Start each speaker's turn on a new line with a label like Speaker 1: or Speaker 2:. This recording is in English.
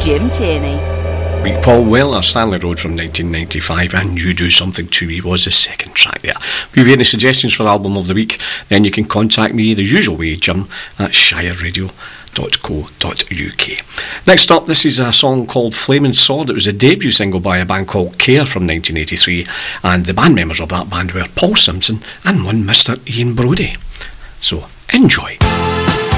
Speaker 1: Jim Tierney.
Speaker 2: Paul Weller, Stanley Road from 1995, and You Do Something To Me was the second track there. If you have any suggestions for Album of the Week, then you can contact me the usual way, Jim at shireradio.co.uk. Next up, this is a song called Flaming Sword. It was a debut single by a band called Care from 1983, and the band members of that band were Paul Simpson and one Mr. Ian Brodie. So, enjoy.